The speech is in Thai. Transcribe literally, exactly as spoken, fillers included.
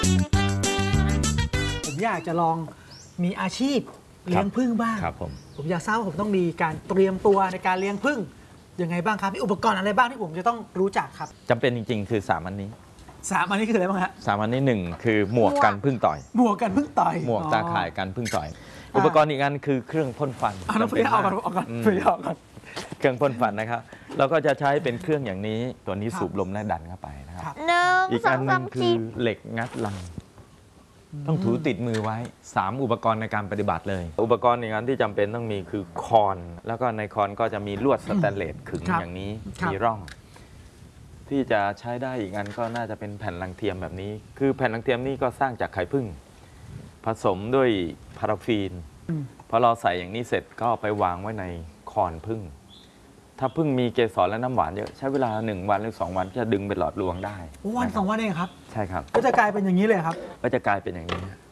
ผมอยากจะลองมีอาชีพเลี้ยงผึ้งบ้างครับผมผมอยากทราบว่าผมต้องมีการเตรียมตัวในการเลี้ยงผึ้งยังไงบ้างครับมีอุปกรณ์อะไรบ้างที่ผมจะต้องรู้จักครับจำเป็นจริงๆ คือสามอันนี้สามอันนี้คืออะไรบ้างฮะสามอันนี้หนึ่งคือหมวกกันผึ้งต่อยหมวกกันผึ้งต่อยหมวกตาข่ายกันผึ้งต่อย อุปกรณ์อีกอันคือเครื่องพ่นฟันเอาเพื่อเอาก่อนเอาก่อนเพื่อเอาก่อนเครื่องพ่นฟันนะครับเราก็จะใช้เป็นเครื่องอย่างนี้ตัวนี้สูบลมและดันเข้าไปนะครับหนึ่งอีกสออังนหสานึมงคืสี่อเหล็กงัดลังต้องถูติดมือไว้สามอุปกรณ์ในการปฏิบัติเลย อุปกรณ์อีกอันที่จำเป็นต้องมีคือคอนแล้วก็ในคอนก็จะมีลวดสแตนเลสขึงอย่างนี้มีร่อง ที่จะใช้ได้อีกอันก็น่าจะเป็นแผ่นรังเทียมแบบนี้ คือแผ่นรังเทียมนี่ก็สร้างจากไข่ผึ้งผสมด้วยพาราฟีนพอเราใส่อย่างนี้เสร็จก็ไปวางไว้ในคอนผึ้งถ้าผึ้งมีเกสรและน้ำหวานเยอะใช้เวลาหนึ่งวันหรือสองวันจะดึงเป็นหลอดลวงได้วันสองวันเองครับใช่ครับก็จะกลายเป็นอย่างนี้เลยครับก็จะกลายเป็นอย่างนี้